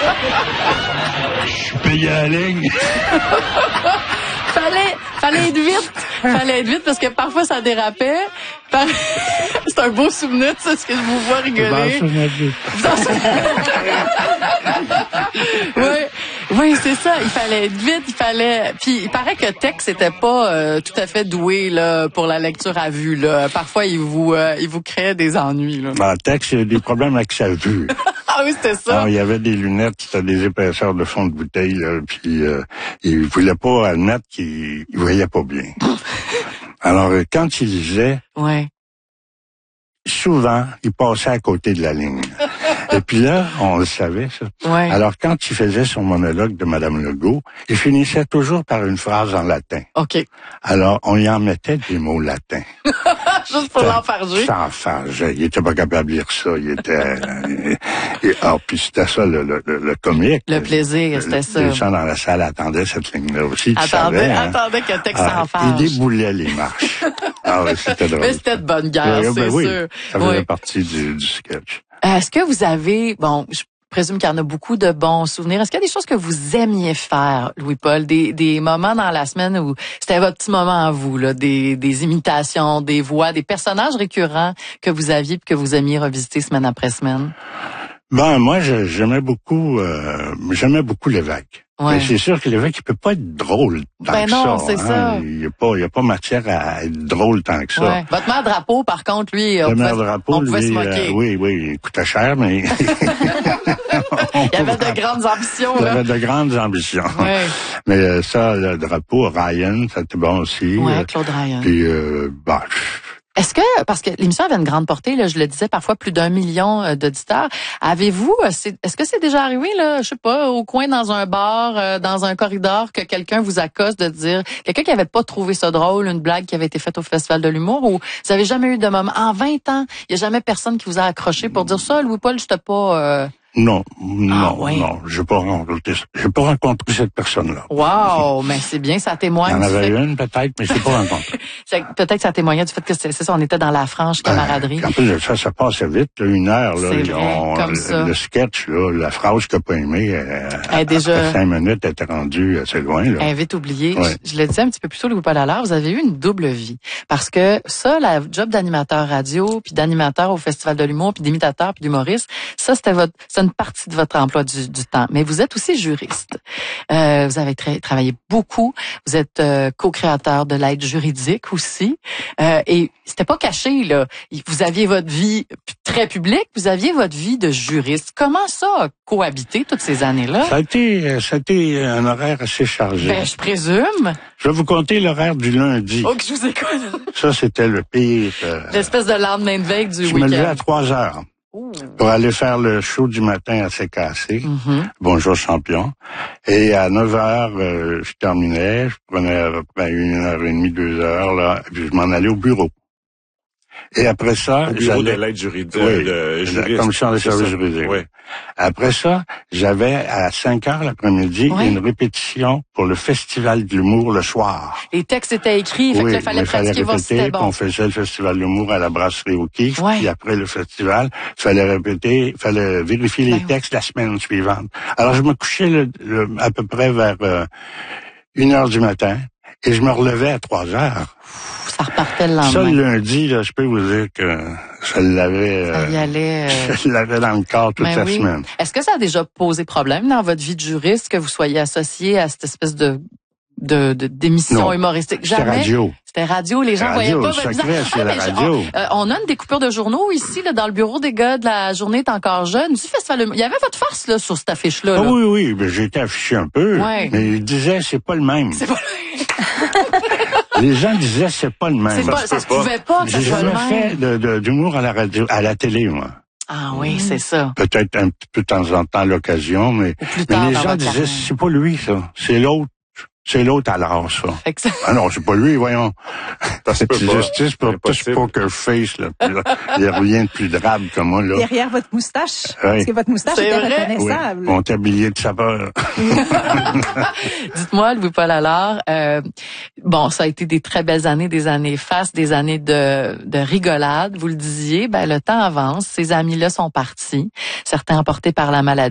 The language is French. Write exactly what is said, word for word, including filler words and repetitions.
Je suis payé à la ligne. fallait, fallait être vite. Fallait être vite parce que parfois ça dérapait. Par... C'est un beau souvenir, ça, ce que je vous vois rigoler. Vous en souvenez? Oui, oui, c'est ça. Il fallait être vite, il fallait. Puis il paraît que Tex était pas euh, tout à fait doué là pour la lecture à vue. Là, parfois il vous, euh, il vous créait des ennuis. Là. Ben, Tex, il y a des problèmes avec sa vue. Ah oui, c'était ça. Alors, il y avait des lunettes, c'était des épaisseurs de fond de bouteille, là, puis euh, il voulait pas admettre qu'il il voyait pas bien. Alors, quand il lisait, ouais. souvent, il passait à côté de la ligne. Et puis là, on le savait, ça. Ouais. Alors, quand il faisait son monologue de Madame Legault, il finissait toujours par une phrase en latin. OK. Alors, on y en mettait des mots latins. Juste pour l'enfarger. S'enfarger. Il était pas capable de lire ça. Il était... et, ah, puis c'était ça, le, le, le comique. Le plaisir, c'était ça. Les gens dans la salle attendaient cette ligne-là aussi. Attendez, savais, hein? attendez que Tex ah, s'enfarge. Il déboulait les marches. Ah oui, c'était drôle. Mais c'était de bonne guerre, oui, c'est ben oui, sûr. Ça faisait oui. partie du, du sketch. Est-ce que vous avez... Bon, je présume qu'il y en a beaucoup de bons souvenirs. Est-ce qu'il y a des choses que vous aimiez faire, Louis-Paul? Des, des moments dans la semaine où c'était votre petit moment à vous, là, des, des imitations, des voix, des personnages récurrents que vous aviez et que vous aimiez revisiter semaine après semaine? Ben, moi, je, j'aimais beaucoup, euh, j'aimais beaucoup l'évêque. Ouais. Mais c'est sûr que l'évêque, il peut pas être drôle tant ben que non, ça. c'est hein. ça. Il y a pas, il y a pas matière à être drôle tant que ça. Ouais. Votre mère Drapeau, par contre, lui, Le on maire pouvait, Drapeau, on pouvait lui, se moquer. Euh, oui, oui, il coûtait cher, mais... il y avait de grandes ambitions, Il là. y avait de grandes ambitions. Ouais. Mais euh, ça, le Drapeau, Ryan, c'était bon aussi. Ouais, Claude Ryan. Puis, euh, bah... Est-ce que, parce que l'émission avait une grande portée, là, je le disais, parfois plus d'un million euh, d'auditeurs, avez-vous, euh, c'est, est-ce que c'est déjà arrivé, là, je sais pas, au coin dans un bar, euh, dans un corridor, que quelqu'un vous accoste de dire, quelqu'un qui avait pas trouvé ça drôle, une blague qui avait été faite au Festival de l'humour, ou vous avez jamais eu de moment, en vingt ans, il y a jamais personne qui vous a accroché pour dire ça, Louis-Paul, j'étais pas... Euh... Non, non, ah, ouais. non, j'ai pas rencontré, j'ai pas rencontré cette personne-là. Wow, mais c'est bien, ça témoigne. Il y en avait fait... une peut-être, mais je l'ai pas rencontrée. Peut-être que ça témoignait du fait que c'est, c'est ça, on était dans la franche camaraderie. Ben, en plus, ça, ça passait vite, là, une heure. Là, c'est vrai, on, comme le, ça. le sketch, là, la phrase qu'il n'a pas aimée, euh, elle déjà... après cinq minutes, elle était rendue assez loin. Là. Elle est vite oubliée. Ouais. Je, je le disais un petit peu plus tôt, Louis-Paul Allard, vous avez eu une double vie. Parce que ça, la job d'animateur radio, puis d'animateur au Festival de l'humour, puis d'imitateur, puis d'humoriste, ça, c'était votre, c'est une partie de votre emploi du, du temps. Mais vous êtes aussi juriste. Euh, vous avez tra- travaillé beaucoup. Vous êtes euh, co-créateur de l'aide juridique aussi. Euh, et c'était pas caché, là. Vous aviez votre vie très publique, vous aviez votre vie de juriste. Comment ça a cohabité toutes ces années-là? Ça a été, ça a été un horaire assez chargé. Ben, je présume. Je vais vous compter l'horaire du lundi. Oh, que je vous écoute. Ça, c'était le pire. Euh, L'espèce de lendemain de veille du je week-end. me levais à trois heures. Ouh. Pour aller faire le show du matin à C K C. Mm-hmm. Bonjour champion. Et à neuf heures, euh, je terminais, je prenais à peu près une heure et demie, deux heures, là, puis je m'en allais au bureau. Et après ça, au bureau j'allais... de l'aide juridique, oui, de juriste, la commission des services juridiques. Oui. Après ça, j'avais à cinq heures l'après-midi oui. une répétition pour le Festival de l'humour le soir. Les textes étaient écrits, fait oui, que là, il fallait pratiquer voir si c'était bon. On faisait le Festival de l'humour à la brasserie au Kiff, ouais. puis après le festival, il fallait répéter, il fallait vérifier les ben textes oui. la semaine suivante. Alors, je me couchais le, le, à peu près vers euh, une heure du matin et je me relevais à trois heures. Ça repartait le lendemain. Ça, le lundi, là, je peux vous dire que je l'avais, ça y allait, euh, je l'avais dans le corps toute ben la oui. semaine. Est-ce que ça a déjà posé problème dans votre vie de juriste que vous soyez associé à cette espèce de de, de d'émission humoristique? Jamais. C'était radio. C'était radio, les gens radio, voyaient pas. Le secret, c'est ah, la radio. On, euh, on a une découpure de journaux ici, là, dans le bureau des gars de la journée est encore jeune. Du festival, il y avait votre farce là sur cette affiche-là. Ah, là. oui, oui, mais j'ai été affiché un peu. Ouais. Mais ils disaient c'est pas le même. C'est pas Les gens disaient c'est pas le même. C'est pas, ça se pouvait pas. J'ai jamais fait de, de, d'humour à la radio, à la télé, moi. Ah oui, c'est ça. Peut-être un petit peu de temps en temps à l'occasion, mais, mais les gens disaient c'est pas lui ça, c'est l'autre. C'est l'autre alors, ça. ça. Ah non, c'est pas lui, voyons. C'est justice pour tout ce poker face, là. Il n'y a rien de plus drabe que moi, là. Derrière votre moustache. Oui. Parce que votre moustache c'est était vrai? reconnaissable. Oui. Mon tablier de sapeur. Dites-moi, Louis-Paul Allard, euh, bon, ça a été des très belles années, des années fastes, des années de, de rigolade. Vous le disiez, ben, le temps avance. Ces amis-là sont partis. Certains emportés par la maladie.